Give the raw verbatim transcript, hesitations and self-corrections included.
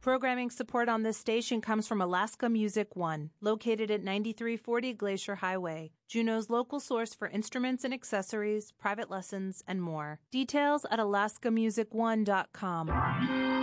Programming support on this station comes from Alaska Music One, located at ninety-three forty Glacier Highway, Juneau's local source for instruments and accessories, private lessons, and more. Details at alaska music one dot com.